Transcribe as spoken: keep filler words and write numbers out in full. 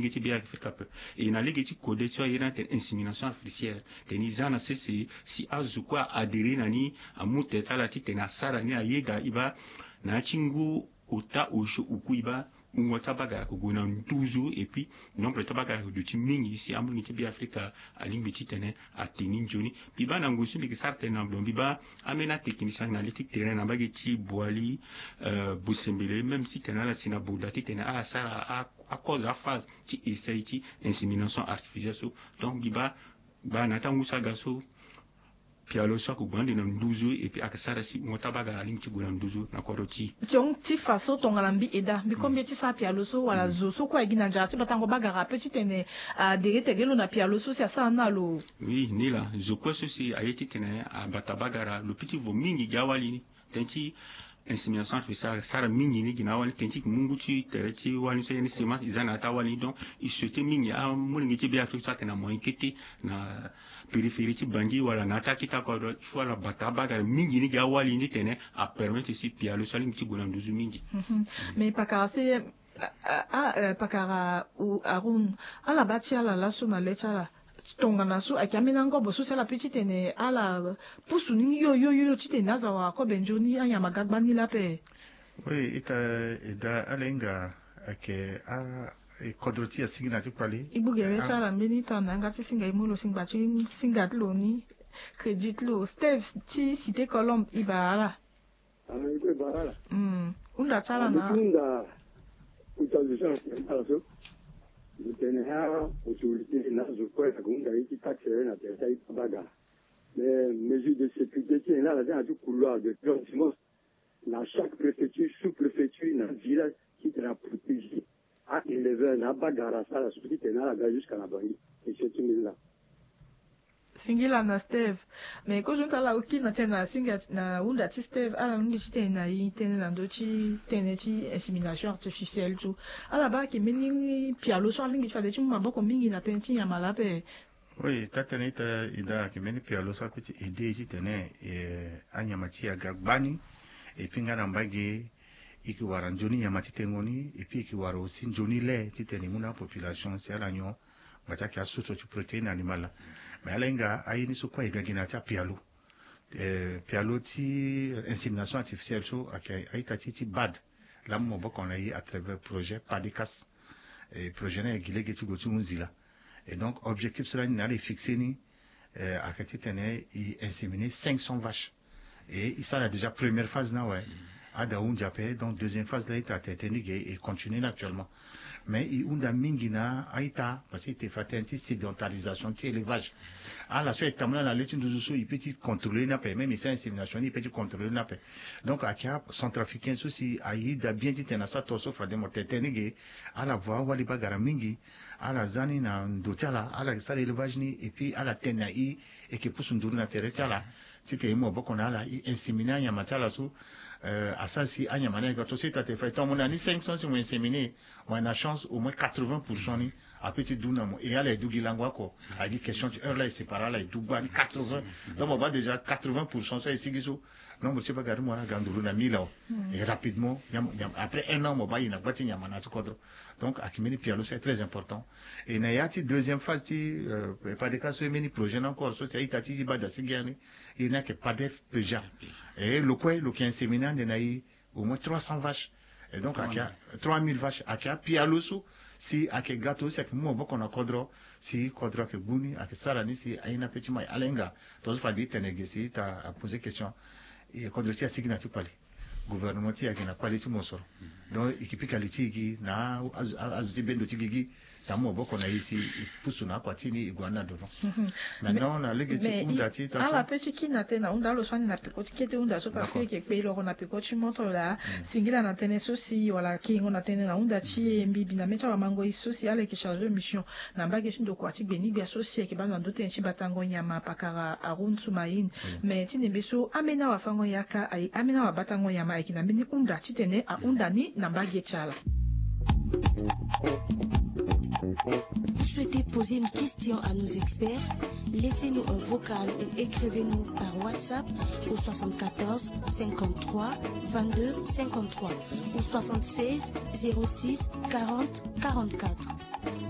lingeti bi Afrika pe e na ligeti code so yana ten insémination artificielle teni zana se se si azukwa adere nani amute tala ti tena sara ni ayega iba na chingu uta osho ukuiba ngota baga uguna ntuzu et puis nombre tabaga du timingi si amu ngiti bi Afrika alimbiti tene ateni njoni biba na ngusu bi sarte na blon biba amena technicien analytique terrain na bageti boali euh busembele même si tena la sina boudati tena ala sara a à cause à phase ti essaye ti insémination artificielle so donc biba ba na tangu saga so pialo so ko bande na nduzu et puis akasara si ngota baga alimti guna nduzu na koroti jong ti faso tongalambi eda bi combien ti sa pialo so wala zo so kwa gina njati batango baga ra petit tene a derete gelo na pialo so si asa na lo oui ni la zo ko so si ayeti tene a batabagara le petit vo mingi jawali tenti insémination artificielle sara mingi ni gina wali tenti mungu ti tereti wali so yani semence izana ta wali donc il souhaitait mingi a mulingi ti bi Afrika tena mo inquiété na périphérie ti bangi wala na ta kita ko il faut la batabagara mingi ni jawali ni tene a permettre si pialo so limti guna nduzu mingi mais pakara se a pakara u arun ala bachi ala la so na lechala tonga na so akamena ngobo so sala petit tene ala pusu ni yo yo yo tite naza wa ko benjoni anya magagba ni la pe oui ita eda alenga ake a kodroti asigna ti kwali ibugere chala mbeni tana ngati singa imulo singa chi singa tlo ni credit lo steve ti cité colombe ibara ah ibe bara mm unda chala na unda utilisation ya so tene ha utilité na zo kwa kunda hiki taxe na tesa ibaga les mesures de sécurité là là dans tout couloir de transport dans chaque préfecture sous-préfecture dans village qui est protégé à élever na bagara ça la société na la jusqu'à la banque et c'est tout là singila na steve mais ko junta la ukina tena singa na unda ti steve ala ngi chite na yi tene na dochi tene chi insémination artificielle tu ala ba ki meni pialo so ngi fa de chi maboko mingi na tene chi yamala pe oui tatene ta ida ki meni pialo so petit idée chi tene e anyamati agagbani et puis ngana mbage iki wara njoni nyamati tengoni et puis iki wara aussi njoni le ti tene muna population c'est ala nyo ngata ki asuso tu protéine animale mais alenga ayini so kwa igagina ta pialo eh pialo ti insémination artificielle so akai aita ti ti bad la mo boko na yi à travers projet padicas et projet na gilege ti go tu unzila et donc objectif cela ni na le fixé ni euh akati tene i inséminer cinq cents vaches et ça la déjà première phase na ouais a da un jape donc deuxième phase là ita teteni et continue actuellement mais il unda mingina aita parce que te fait une sédentarisation de l'élevage à la suite tamla la letin de so il peut contrôler na paix même c'est insémination il peut contrôler na paix donc à kia centrafricain souci aida bien dit na sa toso fa de motetenige à la voix wali bagara mingi à la zani na ndotala à la sa l'élevage ni et puis à la tenai et que pour sunduru na teretala c'était mo bokona la inséminer ya matala so euh asasi anya manega to c'est te fait ton ni cinq cents si on inséminer on a chance au moins quatre-vingts pour cent ni a petit dunamo et à la dugilangwa ko a dit question tu heure là c'est par là duban quatre-vingts donc on va déjà quatre-vingts pour cent ça ici giso non monsieur pas garder moi ganduru na mila et rapidement après un an mo ba ina bati nyama na tukodro donc akimeni pialo c'est très important et na yati deuxième phase ti pas de cas sur mini projet encore so c'est itati di bada sigani il n'a que pas d'F déjà et le quoi le qui inséminant de naï au moins trois cents vaches et donc à trois mille vaches à kia pialo so si ake gato c'est que moi boko na kodro si kodro ke buni ake sarani si aina petit mai alenga to fa bi tenege si ta a poser question et kodro ti asigna ti pali gouvernement ti akina quality mosoro donc équipe quality gi na azuti bendo ti gigi tamo boko na ici pusu na kwatini iguana dono maintenant na legeti unda ti ta ala petit ki na tena unda lo swani na piko ti kete unda so parce que ke pe lo na piko ti montre la singila na tene so si wala ki ngo na tene na unda ti mbibi na mecha wa mango iso si ale ki charge de mission na mbage ti ndo kwati beni bi associé ke ba na ndo tene ti batango nyama pakara arun sumain mais ti ne beso amena wa fango yaka ai amena wa batango nyama ai kina beni unda ti tene a unda ni na mbage chala. Vous souhaitez poser une question à nos experts? Laissez-nous un vocal ou écrivez-nous par WhatsApp au soixante-quatorze cinquante-trois vingt-deux cinquante-trois ou soixante-seize zéro six quarante quarante-quatre.